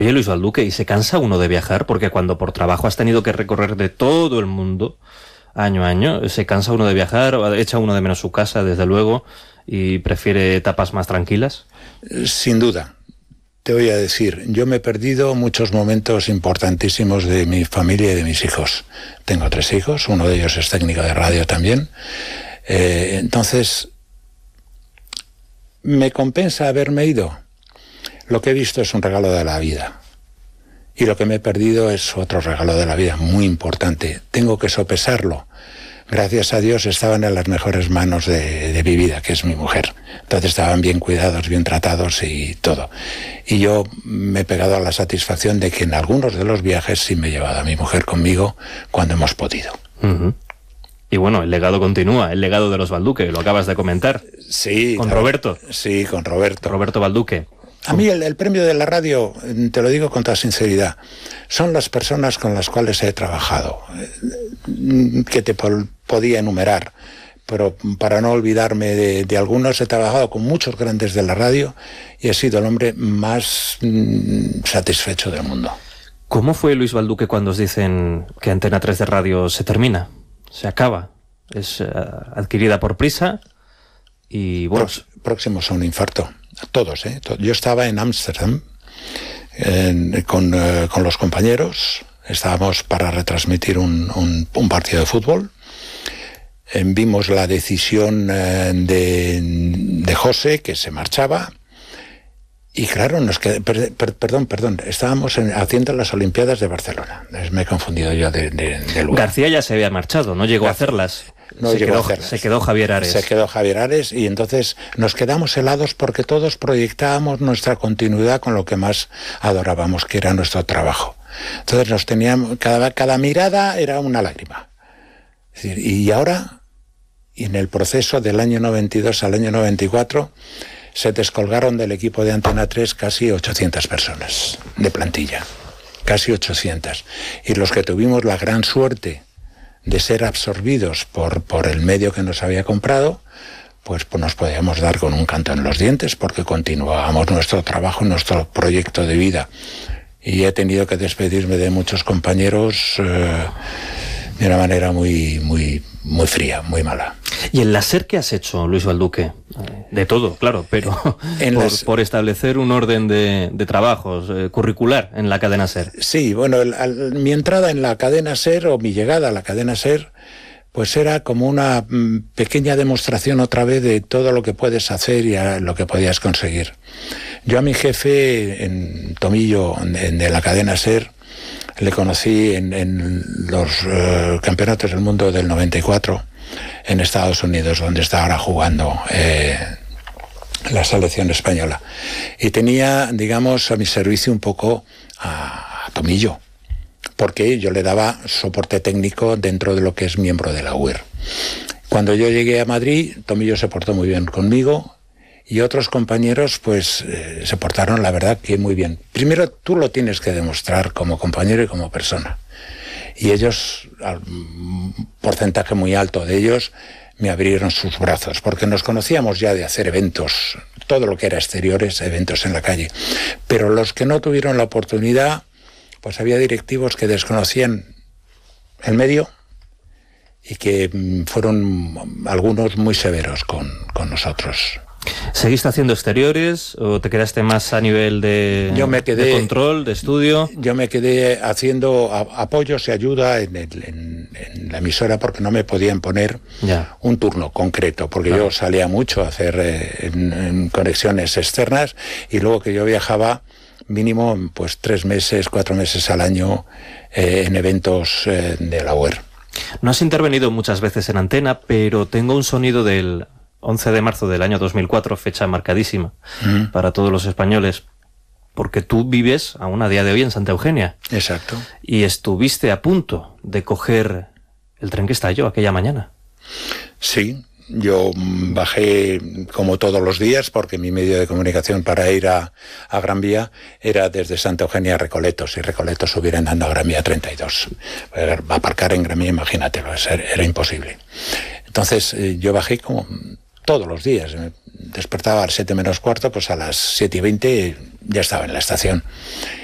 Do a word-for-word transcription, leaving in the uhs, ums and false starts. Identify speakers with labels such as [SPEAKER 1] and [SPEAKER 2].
[SPEAKER 1] Oye, Luis Balduque, ¿y se cansa uno de viajar? Porque cuando por trabajo has tenido que recorrer de todo el mundo, año a año, ¿se cansa uno de viajar? ¿Echa uno de menos su casa, desde luego, y prefiere etapas más tranquilas?
[SPEAKER 2] Sin duda. Te voy a decir, yo me he perdido muchos momentos importantísimos de mi familia y de mis hijos. Tengo tres hijos, uno de ellos es técnico de radio también. Eh, entonces, ¿me compensa haberme ido? Lo que he visto es un regalo de la vida. Y lo que me he perdido es otro regalo de la vida muy importante. Tengo que sopesarlo. Gracias a Dios estaban en las mejores manos de, de mi vida, que es mi mujer. Entonces estaban bien cuidados, bien tratados y todo. Y yo me he pegado a la satisfacción de que en algunos de los viajes sí me he llevado a mi mujer conmigo cuando hemos podido.
[SPEAKER 1] Uh-huh. Y bueno, el legado continúa, el legado de los Balduque, lo acabas de comentar.
[SPEAKER 2] Sí.
[SPEAKER 1] Con
[SPEAKER 2] claro,
[SPEAKER 1] Roberto.
[SPEAKER 2] Sí, con Roberto.
[SPEAKER 1] Roberto Balduque.
[SPEAKER 2] A mí el, el premio de la radio, te lo digo con toda sinceridad, son las personas con las cuales he trabajado, que te po- podía enumerar, pero para no olvidarme de, de algunos, he trabajado con muchos grandes de la radio y he sido el hombre más mm, satisfecho del mundo.
[SPEAKER 1] ¿Cómo fue, Luis Balduque, cuando os dicen que Antena tres de Radio se termina, se acaba, es uh, adquirida por Prisa y bueno...
[SPEAKER 2] Prox- próximos a un infarto. Todos, ¿eh? Yo estaba en Ámsterdam eh, con, eh, con los compañeros, estábamos para retransmitir un, un, un partido de fútbol, eh, vimos la decisión eh, de, de José, que se marchaba, y claro, nos qued... per, per, perdón, perdón, estábamos en, haciendo las Olimpiadas de Barcelona, me he confundido yo de, de, de lugar.
[SPEAKER 1] García ya se había marchado, no llegó García. a hacerlas.
[SPEAKER 2] No
[SPEAKER 1] se,
[SPEAKER 2] llegó
[SPEAKER 1] quedó,
[SPEAKER 2] a hacerlas.
[SPEAKER 1] se quedó Javier Ares.
[SPEAKER 2] Se quedó Javier Ares y entonces nos quedamos helados porque todos proyectábamos nuestra continuidad con lo que más adorábamos, que era nuestro trabajo. Entonces nos teníamos, cada, cada mirada era una lágrima. Es decir, y ahora, y en el proceso del año noventa y dos al año noventa y cuatro, se descolgaron del equipo de Antena tres casi ochocientas personas de plantilla. Casi ochocientas. Y los que tuvimos la gran suerte de ser absorbidos por, por el medio que nos había comprado, pues, pues nos podíamos dar con un canto en los dientes porque continuábamos nuestro trabajo, nuestro proyecto de vida. Y he tenido que despedirme de muchos compañeros eh, de una manera muy, muy, muy fría, muy mala.
[SPEAKER 1] ¿Y el láser qué has hecho, Luis Balduque? De todo, claro, pero
[SPEAKER 2] en
[SPEAKER 1] por,
[SPEAKER 2] las...
[SPEAKER 1] por establecer un orden de, de trabajos eh, curricular en la cadena SER.
[SPEAKER 2] Sí, bueno, el, el, mi entrada en la cadena SER o mi llegada a la cadena SER, pues era como una mm, pequeña demostración otra vez de todo lo que puedes hacer y a lo que podías conseguir. Yo a mi jefe en Tomillo, en, de la cadena SER, le conocí en, en los uh, campeonatos del mundo del noventa y cuatro en Estados Unidos, donde está ahora jugando eh, la selección española. Y tenía, digamos, a mi servicio un poco a, a Tomillo, porque yo le daba soporte técnico dentro de lo que es miembro de la U E R. Cuando yo llegué a Madrid, Tomillo se portó muy bien conmigo y otros compañeros pues eh, se portaron, la verdad, que muy bien. Primero tú lo tienes que demostrar como compañero y como persona. Y ellos, un porcentaje muy alto de ellos, me abrieron sus brazos, porque nos conocíamos ya de hacer eventos, todo lo que era exteriores, eventos en la calle. Pero los que no tuvieron la oportunidad, pues había directivos que desconocían el medio y que fueron algunos muy severos con, con nosotros.
[SPEAKER 1] ¿Seguiste haciendo exteriores o te quedaste más a nivel de,
[SPEAKER 2] yo me quedé,
[SPEAKER 1] de control, de estudio?
[SPEAKER 2] Yo me quedé haciendo a, apoyos y ayuda en, el, en, en la emisora porque no me podían poner ya. un turno concreto, porque claro. yo salía mucho a hacer eh, en, en conexiones externas y luego que yo viajaba mínimo pues tres meses, cuatro meses al año eh, en eventos eh, de la U E R.
[SPEAKER 1] No has intervenido muchas veces en antena, pero tengo un sonido del once de marzo del año dos mil cuatro, fecha marcadísima mm. para todos los españoles, porque tú vives aún a día de hoy en Santa Eugenia.
[SPEAKER 2] Exacto.
[SPEAKER 1] Y estuviste a punto de coger el tren que estalló aquella mañana.
[SPEAKER 2] Sí, yo bajé como todos los días, porque mi medio de comunicación para ir a, a Gran Vía era desde Santa Eugenia a Recoletos, y Recoletos subir andando a Gran Vía treinta y dos. Aparcar en Gran Vía, imagínatelo, era imposible. Entonces yo bajé como todos los días, me despertaba a las siete menos cuarto, pues a las siete y veinte ya estaba en la estación.